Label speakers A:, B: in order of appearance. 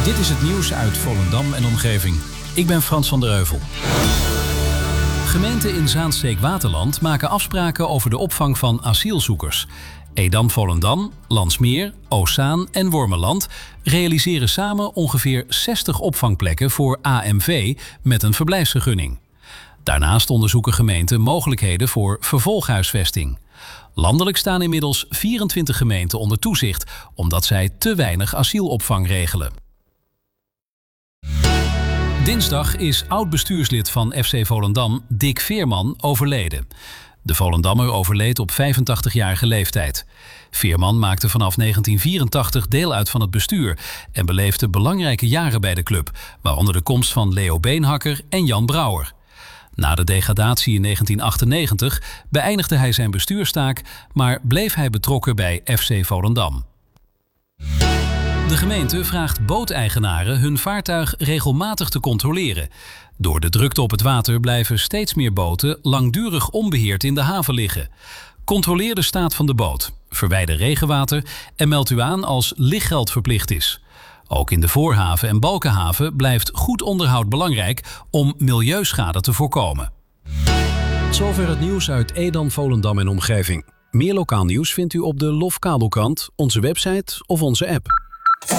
A: Dit is het nieuws uit Volendam en omgeving. Ik ben Frans van der Heuvel. Gemeenten in Zaanstreek-Waterland maken afspraken over de opvang van asielzoekers. Edam-Volendam, Landsmeer, Oostzaan en Wormerland realiseren samen ongeveer 60 opvangplekken voor AMV met een verblijfsvergunning. Daarnaast onderzoeken gemeenten mogelijkheden voor vervolghuisvesting. Landelijk staan inmiddels 24 gemeenten onder toezicht, omdat zij te weinig asielopvang regelen. Dinsdag is oud-bestuurslid van FC Volendam, Dick Veerman, overleden. De Volendammer overleed op 85-jarige leeftijd. Veerman maakte vanaf 1984 deel uit van het bestuur en beleefde belangrijke jaren bij de club, waaronder de komst van Leo Beenhakker en Jan Brouwer. Na de degradatie in 1998 beëindigde hij zijn bestuurstaak, maar bleef hij betrokken bij FC Volendam. De gemeente vraagt booteigenaren hun vaartuig regelmatig te controleren. Door de drukte op het water blijven steeds meer boten langdurig onbeheerd in de haven liggen. Controleer de staat van de boot, verwijder regenwater en meld u aan als lichtgeld verplicht is. Ook in de Voorhaven en Balkenhaven blijft goed onderhoud belangrijk om milieuschade te voorkomen.
B: Tot zover het nieuws uit Edam, Volendam en omgeving. Meer lokaal nieuws vindt u op de LOF Kabelkrant, onze website of onze app.